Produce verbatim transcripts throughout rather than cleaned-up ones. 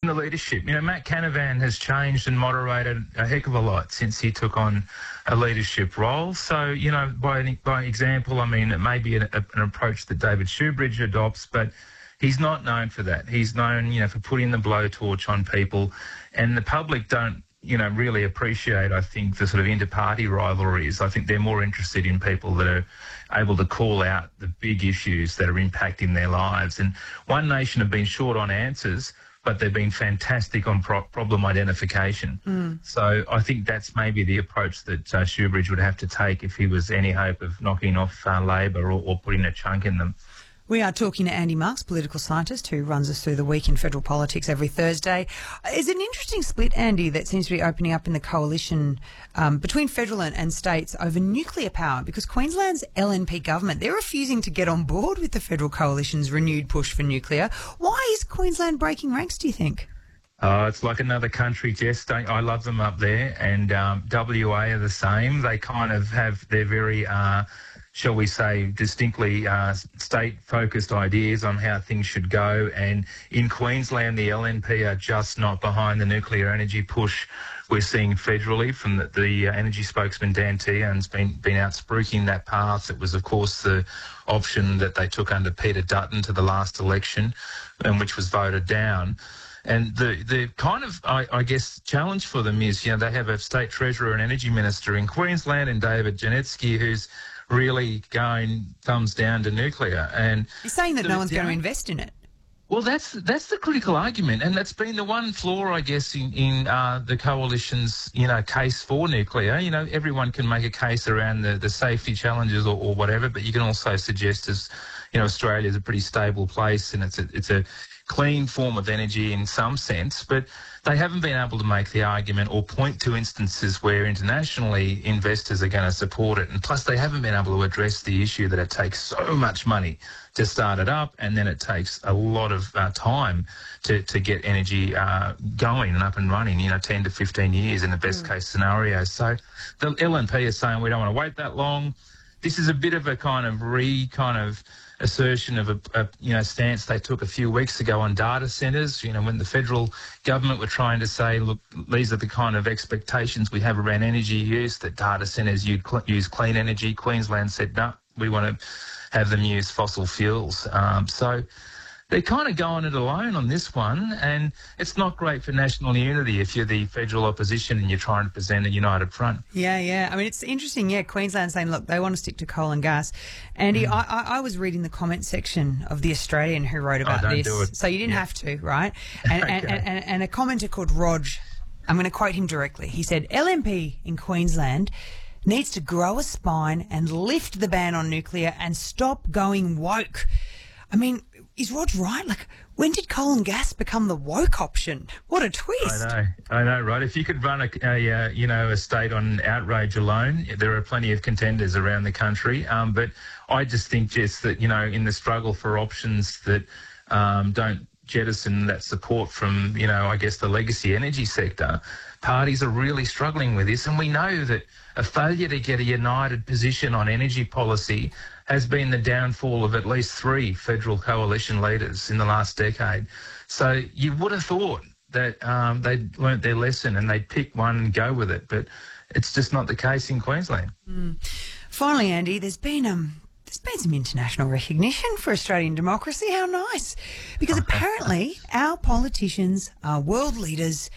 the leadership. You know, Matt Canavan has changed and moderated a heck of a lot since he took on a leadership role. So, you know, by by example, I mean, it may be an, an approach that David Shoebridge adopts, but he's not known for that. He's known, you know, for putting the blowtorch on people, and the public don't, you know, really appreciate, I think, the sort of inter-party rivalries. I think they're more interested in people that are able to call out the big issues that are impacting their lives. And One Nation have been short on answers, but they've been fantastic on pro- problem identification. Mm. So I think that's maybe the approach that uh, Shoebridge would have to take if he was any hope of knocking off uh, Labor or, or putting a chunk in them. We are talking to Andy Marks, political scientist, who runs us through the week in federal politics every Thursday. Is it an interesting split, Andy, that seems to be opening up in the coalition um, between federal and, and states over nuclear power? Because Queensland's L N P government, they're refusing to get on board with the federal coalition's renewed push for nuclear. Why is Queensland breaking ranks, do you think? Oh, it's like another country, Jess. Don't, I love them up there, and um, W A are the same. They kind of have their very... Uh, shall we say, distinctly uh, state-focused ideas on how things should go. And in Queensland, the L N P are just not behind the nuclear energy push we're seeing federally from the, the uh, energy spokesman, Dan Tehan's been, been out spruiking that path. It was, of course, the option that they took under Peter Dutton to the last election, and which was voted down. And the, the kind of, I, I guess, challenge for them is, you know, they have a state treasurer and energy minister in Queensland and David Janetsky, who's really going thumbs down to nuclear. And you're saying that so, no one's yeah, going to invest in it. Well, that's that's the critical argument, and that's been the one flaw, I guess, in, in uh, the coalition's, you know, case for nuclear. You know, everyone can make a case around the, the safety challenges or, or whatever, but you can also suggest, as you know, Australia is a pretty stable place and it's a, it's a clean form of energy in some sense, but they haven't been able to make the argument or point to instances where internationally investors are going to support it. And plus, they haven't been able to address the issue that it takes so much money to start it up, and then it takes a lot of uh, time to, to get energy uh, going and up and running, you know, ten to fifteen years in the best mm. case scenario. So the L N P is saying we don't want to wait that long. This is a bit of a kind of re kind of assertion of a, a you know stance they took a few weeks ago on data centres. You know, when the federal government were trying to say, look, these are the kind of expectations we have around energy use, that data centres use clean energy. Queensland said, no, we want to have them use fossil fuels. Um, so they're kind of going it alone on this one, and it's not great for national unity if you're the federal opposition and you're trying to present a united front. Yeah, yeah. I mean, it's interesting, yeah, Queensland saying, look, they want to stick to coal and gas. Andy, mm. I, I was reading the comment section of The Australian who wrote about oh, don't this. Do it. So you didn't yeah. have to, right? And, okay. and, and, and a commenter called Rog, I'm going to quote him directly. He said, L N P in Queensland needs to grow a spine and lift the ban on nuclear and stop going woke. I mean, is Rog right? Like, when did coal and gas become the woke option? What a twist! I know, I know, right? If you could run a, a uh, you know, a state on outrage alone, there are plenty of contenders around the country. Um, but I just think, Jess, that you know, in the struggle for options that um, don't jettison that support from, you know, I guess the legacy energy sector, parties are really struggling with this, and we know that a failure to get a united position on energy policy has been the downfall of at least three federal coalition leaders in the last decade. So you would have thought that um, they'd learnt their lesson and they'd pick one and go with it, but it's just not the case in Queensland. Mm. Finally, Andy, there's been um, there's been some international recognition for Australian democracy. How nice. Because apparently our politicians are world leaders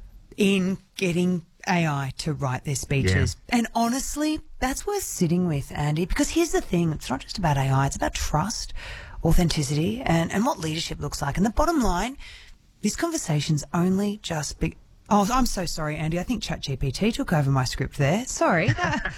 in getting A I to write their speeches. Yeah. And honestly, that's worth sitting with, Andy, because here's the thing. It's not just about A I. It's about trust, authenticity, and, and what leadership looks like. And the bottom line, this conversation's only just... Be- oh, I'm so sorry, Andy. I think ChatGPT took over my script there. Sorry.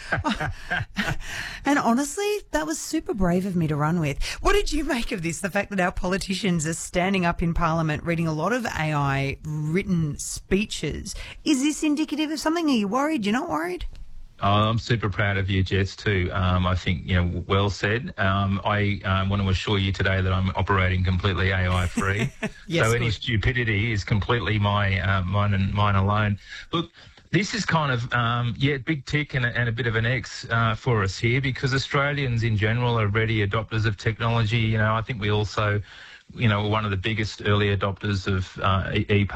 And honestly, that was super brave of me to run with. What did you make of this, the fact that our politicians are standing up in Parliament reading a lot of A I-written speeches? Is this indicative of something? Are you worried? You're not worried? Oh, I'm super proud of you, Jess, too. Um, I think, you know, well said. Um, I um, want to assure you today that I'm operating completely A I-free. Yes, so good. Any stupidity is completely my uh, mine and mine alone. Look, this is kind of, um, yeah, big tick and a, and a bit of an X uh, for us here, because Australians in general are ready adopters of technology. You know, I think we also, you know, were one of the biggest early adopters of uh, e